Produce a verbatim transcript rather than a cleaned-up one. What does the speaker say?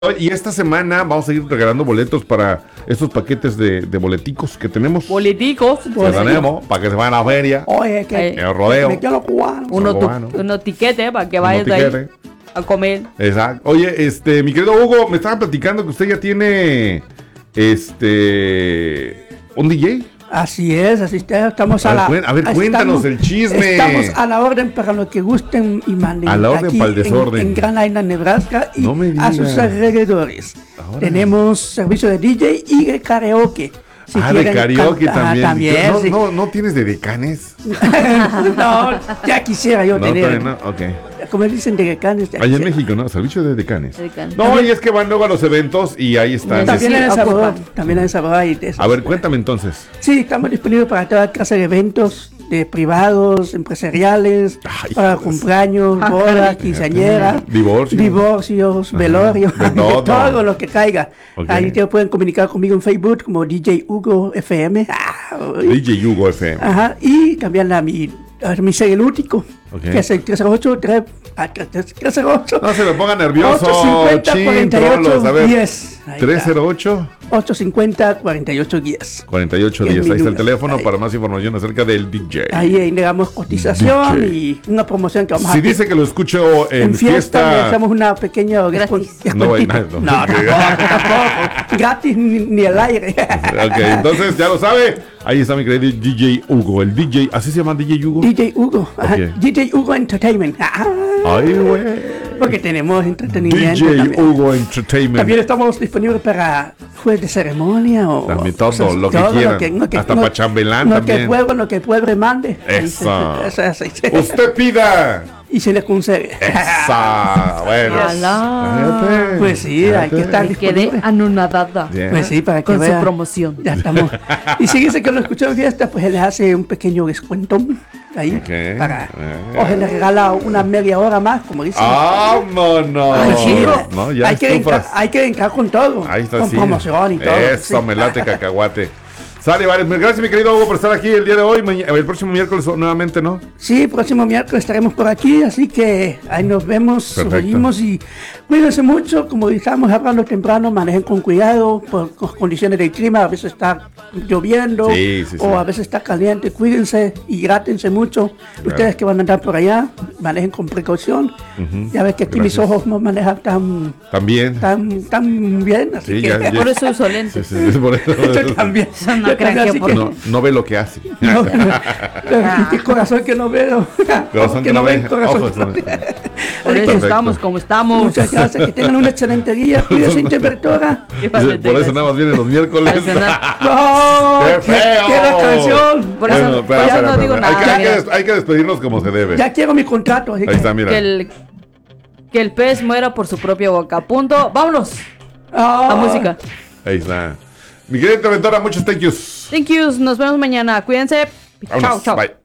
Y esta semana vamos a ir regalando boletos para estos paquetes de, de boleticos que tenemos. Boleticos. Que tenemos para que se vayan a la feria. Oye, que El rodeo. me quiero cubano. Uno, tu, cubano. uno tiquete para que Uno vayas de ahí tiquete. a comer. Exacto. Oye, este, mi querido Hugo, me estaban platicando que usted ya tiene este un D J. Así es, así está, estamos A a, ver, la... cuen- a ver, estamos- cuéntanos el chisme. Estamos a la orden para lo que gusten y manden. A la orden aquí para el desorden. En, en Grand Island, Nebraska y No me a sus digas. alrededores. Ahora. Tenemos servicio de D J y de karaoke. Si ah, de quieren karaoke cantar- también. también, no, sí. no, no tienes de decanes. No, ya quisiera yo No, tener. todavía no. Ok. Como dicen de decanes. ya Allá en quisiera. México, ¿no? Servicio de decanes. De decanes. No, y es que van luego a los eventos y ahí están. También Sí, en el sabor, ocupan. también en el sabor y de eso. A ver, cuéntame entonces. Sí, estamos disponibles para toda clase de eventos, de privados, empresariales, Ay, para pues. cumpleaños, Ah, bodas, caray. quinceañeras, Divorcio. divorcios, Ajá, velorios, de todo. todo lo que caiga. Ok. Ahí te pueden comunicar conmigo en Facebook como D J Hugo F M. Ah, D J Hugo F M. Ajá, y también a mi, a mi celútico, Ok. que es el tres cero ocho, tres cero ocho. No se me ponga nervioso. ochocientos cincuenta, Chin, trolos. A cuarenta y ocho, ver. diez. Ahí está. tres cero ocho, ochocientos cincuenta, cuarenta y ocho, diez. cuarenta y ocho Diez días. Ahí está el minutos. teléfono Ahí. para más información acerca del D J. Ahí, ahí le damos cotización D J. y una promoción que vamos a Si hacer. dice que lo escucho en, En fiesta, le fiesta. hacemos una pequeña Gratis. descuent- No, descuentito. no, no. no, tampoco, tampoco. Gratis ni, ni el aire. Ok, entonces ya lo sabe. Ahí está mi querido D J Hugo. El D J, ¿así se llama D J Hugo? D J Hugo, ajá, Ok. D J Hugo Entertainment. Ah, Ay, güey. porque tenemos D entretenimiento. J también. Hugo Entertainment. También estamos disponibles para juez de ceremonia o También todo, cosas- lo que todo quieran. lo que- Hasta pa' chambelán lo también. que el pueblo, lo que el pueblo mande. Eso. Eso, eso, eso. Usted pida. Y se le concede. Esa. Bueno. Alá. Fíjate, Pues sí, hay que fíjate. estar Me quedé disponible. anonadada Bien. Pues sí, para que con su vea. promoción. Ya estamos. Y si dice que lo escuchó en fiesta, pues él le hace un pequeño descuento ahí. Ok. Para, Eh. o se le regala una media hora más, como dicen. ¡Vámonos! Ay, chico. No, ya hay, que entrar, estufas. hay que entrar con todo. Ahí está, con sí. promoción y todo. Eso, sí. me late cacahuate. Sale, vale. Gracias, mi querido Hugo, por estar aquí el día de hoy. Maña- el próximo miércoles nuevamente, ¿no? Sí, próximo miércoles estaremos por aquí, así que ahí nos vemos, Perfecto. nos oímos y cuídense mucho, como estábamos hablando temprano, manejen con cuidado por con condiciones del clima, a veces está lloviendo Sí, sí, sí. o a veces está caliente, cuídense, hidrátense mucho. Ustedes que van a andar por allá, manejen con precaución. Ya ves que aquí Gracias. mis ojos no manejan tan, También. tan, tan bien, así Sí, que ya, ya. Por eso uso lentes. Sí, sí, sí, por eso. yo también. Eso no yo crean también, que así por- No, no ve lo que hace. no, no, qué corazón que no veo. Corazón que no ve, corazón ojos que no no ve. Por eso Perfecto. estamos como estamos. Muchas gracias, que tengan un excelente día. Cuídense, interpretora. Por eso nada más vienen los miércoles. Por eso nada- ¡No! ¡Qué feo! ¡Qué la canción! Por eso- Bueno, espera, por eso espera, no digo espera. Hay que- nada, Hay, que, mira. des- hay que despedirnos como se debe. Ya quiero mi contrato. Así Ahí que- está, mira. Que el, que el pez muera por su propia boca. Punto. Vámonos. Ah. A música. Ahí está. Mi querida interventora, muchos thank yous. Thank yous. Nos vemos mañana. Cuídense. Chao, Vámonos. chao. Bye.